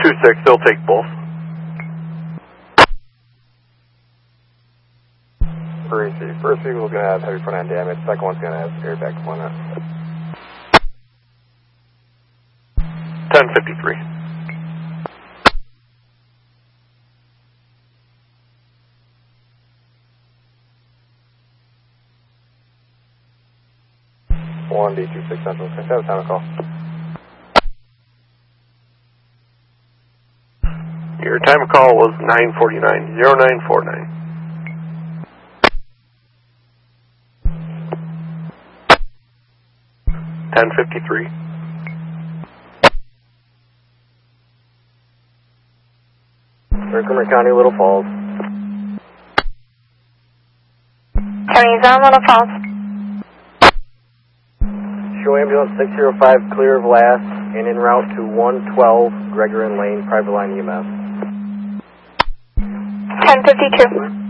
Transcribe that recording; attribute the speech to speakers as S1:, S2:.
S1: 226, they'll take both.
S2: First vehicle's going to have heavy front end damage, second one's going to have airbag deployment.
S1: 1053.
S2: One D26 Central, can I have a time of call?
S1: Your time of call was 949, 0949. $10.53.
S2: Montgomery County, Little Falls.
S3: County Zone, Little Falls.
S2: Show ambulance 605 clear of last and en route to 112 Gregory Lane, private line EMS.
S3: 1052.